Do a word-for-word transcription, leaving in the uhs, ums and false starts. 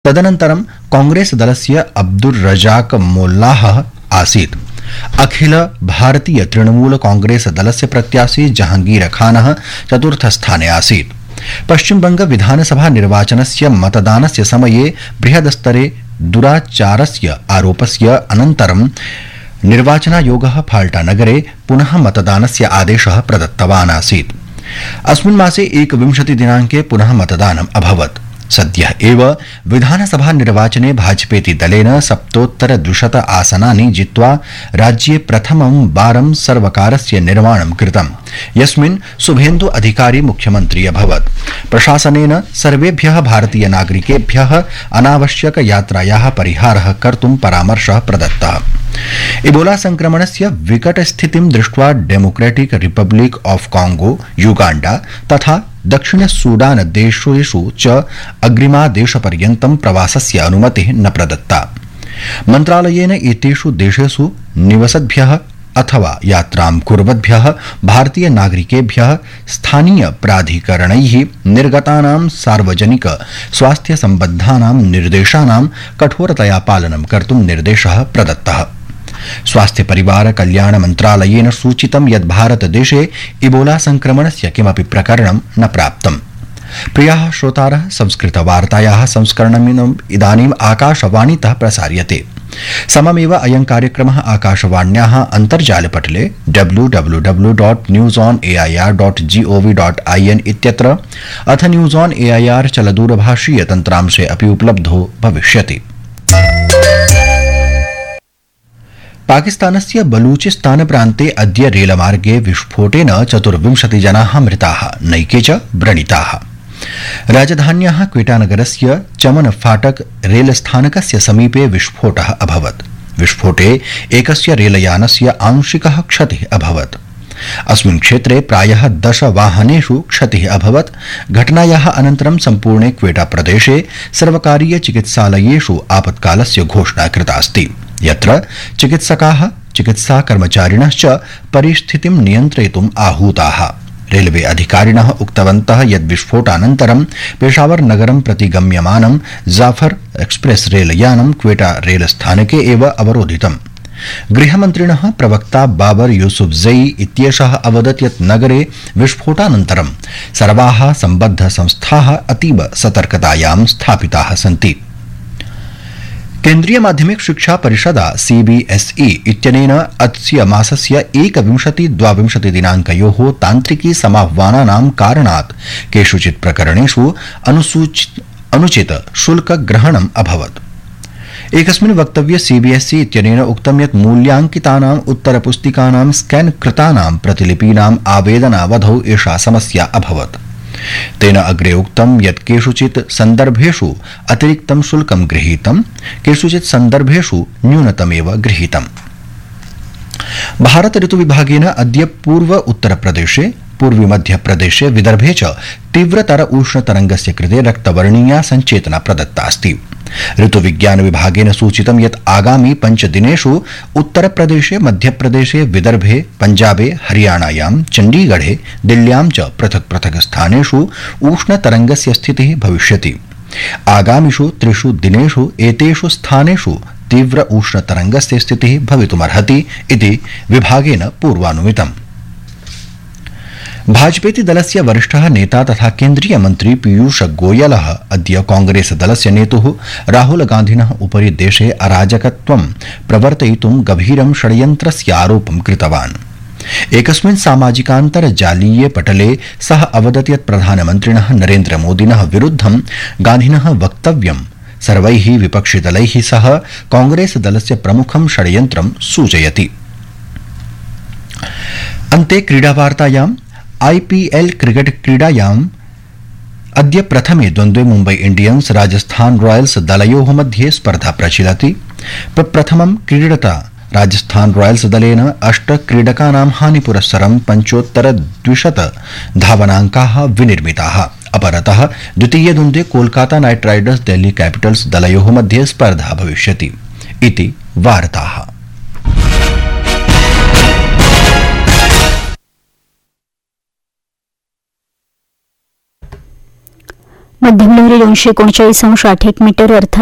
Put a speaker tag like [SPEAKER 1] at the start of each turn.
[SPEAKER 1] तदनन्तरं कांग्रेस दलस्य अब्दुर रजाक मोल्लाह आसीत्। अखिल भारतीय तृणमूल कांग्रेस दलस्य प्रत्याशी जहांगीर खानः चतुर्थस्थाने आसीत्। पश्चिमबंग विधानसभा निर्वाचनस्य मतदानस्य समये बृहदस्तरे दुराचारस्य आरोपस्य अनन्तरं निर्वाचनायोगः फाल्टानगरे पुनः मतदानस्य आदेशः प्रदत्तवान् आसीत्। अस्मिन् मासे एकविंशति दिनाङ्के पुनः मतदानम् अभवत्। सद्यः एव विधानसभा निर्वाचने भाजपेति दलेन सप्तोत्तर द्विशत आसनानि जित्वा राज्ये प्रथमं वारं सर्वकारस्य निर्माणं कृतम्, यस्मिन् शुभेन्दु अधिकारी मुख्यमन्त्री अभवत्। प्रशासनेन सर्वेभ्यः भारतीय नागरिकेभ्यः अनावश्यक यात्रायाः परिहारः कर्तुं परामर्शः प्रदत्तः। इबोला संक्रमणस्य विकट स्थितिं दृष्ट्वा democratic Republic of Congo, Uganda तथा दक्षिण सूडान देशेषु च अग्रिमादेशपर्यन्तं प्रवासस्य अनुमतिः न प्रदत्ता। मन्त्रालयेन एतेषु देशेषु निवसद्भ्यः अथवा यात्रां कुर्वद्भ्यः भारतीय नागरिकेभ्यः स्थानीय प्राधिकरणैः निर्गतानां सार्वजनिक स्वास्थ्य सम्बद्धानां निर्देशानां कठोरतया पालनं कर्तुं निर्देशः प्रदत्तः। स्वास्थ्य परिवार कल्याण मन्त्रालयेन सूचितं यत् भारतदेशे इबोला संक्रमणस्य किमपि प्रकरणं न प्राप्तम्। प्रियाः श्रोतारः, संस्कृतवार्तायाः संस्करणम् इदानीम् आकाशवाणीतः प्रसार्यते। सममेव अयं कार्यक्रमः आकाशवाण्याः अन्तर्जालपटले W W W dot news on A I R dot G O V dot I N इत्यत्र अथ news on A I R चलदूरभाषीय तन्त्रांशे अपि उपलब्धो भविष्यति। पाकिस्तानस्य बलूचिस्तान प्रान्ते अद्य रेलमार्गे विस्फोटेन चतुर्विंशति जनाः मृताः, नैके च व्रणिताः। राजधान्याः क्वेटानगरस्य चमन फाटक रेलस्थानकस्य समीपे विस्फोटः अभवत्। विस्फोटे एकस्य रेलयानस्य आंशिकः क्षतिः अभवत्। अस्मिन् क्षेत्रे प्रायः दश वाहनेषु क्षतिः अभवत्। घटनायाः अनन्तरं सम्पूर्णे क्वेटा प्रदेशे सर्वकारीय चिकित्सालयेषु आपत्कालस्य घोषणा कृता अस्ति, यत्र चिकित्सकाः चिकित्सा कर्मचारिणश्च परिस्थितिं नियन्त्रयितुम् आहूताः। रेलवे अधिकारिणः उक्तवन्तः यत् विस्फोटानन्तरं पेशावर नगरं प्रति गम्यमानं जाफर एक्सप्रेस रेलयानं क्वेटा रेलस्थानके एव अवरोधितम्। गृहमन्त्रिणः प्रवक्ता बाबर यूसुफजई इत्येषः अवदत् यत् नगरे विस्फोटानन्तरं सर्वाः सम्बद्ध संस्थाः अतीव सतर्कतायां स्थापिताः सन्ति। केन्द्रीय माध्यमिक शिक्षा परिषदा सीबीएसई इत्यनेन अस्य मासस्य एकविंशति द्वाविंशति दिनाङ्कयोः तान्त्रिकी समाह्वानानां कारणात् केषुचित् प्रकरणेषु अनुचित शुल्कग्रहणम् अभवत्। एकस्मिन् वक्तव्ये सीबीएसई इत्यनेन उक्तं यत् मूल्याङ्कितानाम् उत्तरपुस्तिकानां स्कैन् कृतानां प्रतिलिपीनाम् आवेदनावधौ एषा समस्या अभवत्। तेन अग्रे उक्तं यत् केषुचित् सन्दर्भेषु अतिरिक्तं शुल्कं गृहीतं, केषुचित् सन्दर्भेषु न्यूनतमेव गृहीतम्। भारत ऋतुविभागेन अद्य पूर्व उत्तरप्रदेशे, पूर्वी मध्यप्रदेशे, विदर्भे च तीव्रतर उष्णतरङ्गस्य कृते रक्तवर्णीया सञ्चेतना प्रदत्ता अस्ति। ऋतुविज्ञान विभागेन सूचितं यत् आगामि पञ्चदिनेषु उत्तरप्रदेशे, मध्यप्रदेशे, विदर्भे, पञ्जाबे, हरियाणायां, चण्डीगढे, दिल्ल्यां च पृथक् पृथक् स्थानेषु उष्णतरङ्गस्य स्थितिः भविष्यति। आगामिषु त्रिषु दिनेषु एतेषु स्थानेषु तीव्र उष्णतरङ्गस्य स्थितिः भवितुमर्हति इति विभागेन पूर्वानुमितम्। भाजपेति दलस्य वरिष्ठः नेता तथा केन्द्रीय मन्त्री पीयूष गोयलः अद्य कांग्रेस दलस्य नेतुः राहुल गान्धिनः उपरि देशे अराजकत्वं प्रवर्तयितुं गभीरं षड्यन्त्रस्य आरोपं कृतवान्। एकस्मिन् सामाजिकान्तर्जालीये पटले सः अवदत् यत् प्रधानमन्त्रिणः नरेन्द्र मोदिनः विरुद्धं गान्धिनः वक्तव्यं सर्वैः विपक्षिदलैः सह कांग्रेस दलस्य प्रमुखं षड्यन्त्रं सूचयति। अन्ते क्रीडावार्तायाम् आईपीएल क्रिकेट क्रीडायाम् अद्य प्रथमे द्वन्द्वे मुम्बै इंडियन्स राजस्थान रॉयल्स दलयोः मध्ये स्पर्धा प्रचलति। प्रथमं क्रीडता राजस्थान रॉयल्स दलेन अष्ट क्रीडकानां हानिपुरस्सरं पञ्चोत्तर द्विशत धावनाङ्काः विनिर्मिताः। अपरतः द्वितीये द्वन्द्वे Kolkata night Riders Delhi Capitals दलयोः मध्ये स्पर्धा भविष्यति इति वार्ताः।
[SPEAKER 2] मध्यम लहरी दोनशे एकोणचाळीस अंश आठ एक मीटर अर्थात